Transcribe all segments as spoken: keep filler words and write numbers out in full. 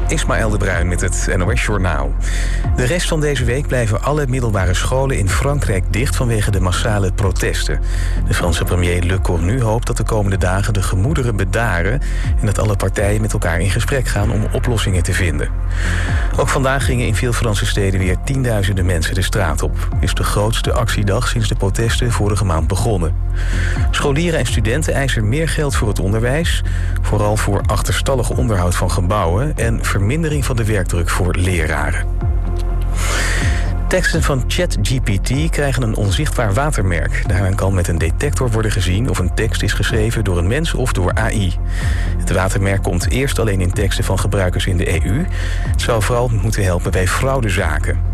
Ismaël de Bruin met het N O S-journaal. De rest van deze week blijven alle middelbare scholen in Frankrijk dicht vanwege de massale protesten. De Franse premier Le Cornu hoopt dat de komende dagen de gemoederen bedaren en dat alle partijen met elkaar in gesprek gaan om oplossingen te vinden. Ook vandaag gingen in veel Franse steden weer tienduizenden mensen de straat op. Het is de grootste actiedag sinds de protesten vorige maand begonnen. Scholieren en studenten eisen meer geld voor het onderwijs, vooral voor achterstallig onderhoud van gebouwen en vermindering van de werkdruk voor leraren. Teksten van ChatGPT krijgen een onzichtbaar watermerk. Daaraan kan met een detector worden gezien of een tekst is geschreven door een mens of door A I. Het watermerk komt eerst alleen in teksten van gebruikers in de E U. Het zou vooral moeten helpen bij fraudezaken.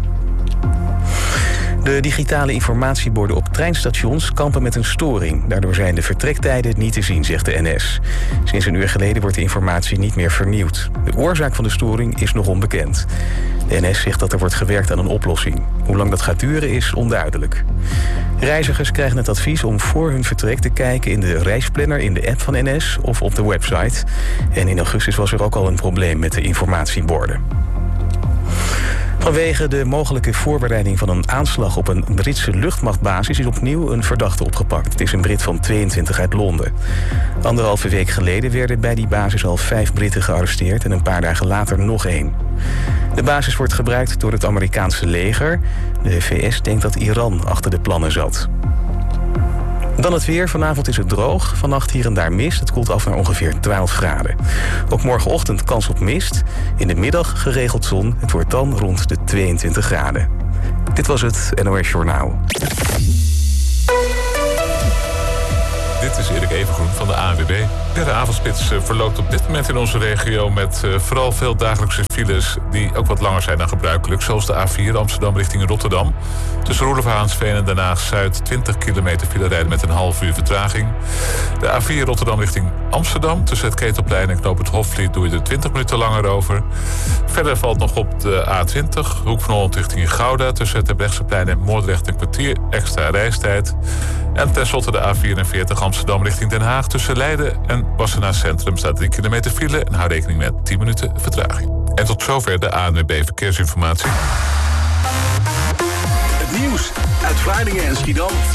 De digitale informatieborden op treinstations kampen met een storing. Daardoor zijn de vertrektijden niet te zien, zegt de N S. Sinds een uur geleden wordt de informatie niet meer vernieuwd. De oorzaak van de storing is nog onbekend. De N S zegt dat er wordt gewerkt aan een oplossing. Hoe lang dat gaat duren is onduidelijk. Reizigers krijgen het advies om voor hun vertrek te kijken in de reisplanner in de app van N S of op de website. En in augustus was er ook al een probleem met de informatieborden. Vanwege de mogelijke voorbereiding van een aanslag op een Britse luchtmachtbasis is opnieuw een verdachte opgepakt. Het is een Brit van tweeëntwintig uit Londen. Anderhalve week geleden werden bij die basis al vijf Britten gearresteerd en een paar dagen later nog één. De basis wordt gebruikt door het Amerikaanse leger. De V S denkt dat Iran achter de plannen zat. Dan het weer. Vanavond is het droog. Vannacht hier en daar mist. Het koelt af naar ongeveer twaalf graden. Ook morgenochtend kans op mist. In de middag geregeld zon. Het wordt dan rond de tweeëntwintig graden. Dit was het N O S-journaal. Dit is Erik Evengroen van de A N W B. De avondspits verloopt op dit moment in onze regio met uh, vooral veel dagelijkse files die ook wat langer zijn dan gebruikelijk. Zoals de A vier Amsterdam richting Rotterdam. Tussen Roelof-Haansveen en Den Haag-Zuid twintig kilometer file rijden met een half uur vertraging. De A vier Rotterdam richting Amsterdam. Tussen het Ketelplein en Knoop het Hofvliet doe je er twintig minuten langer over. Verder valt nog op de A twintig Hoek van Holland richting Gouda. Tussen het Terbrechtseplein en Moordrecht een kwartier extra reistijd. En tenslotte de A vierenveertig Amsterdam richting Den Haag. Tussen Leiden en Wassenaar Centrum staat drie kilometer file en hou rekening met tien minuten vertraging. En tot zover de A N W B Verkeersinformatie. Het nieuws uit Vlaardingen en Schiedam.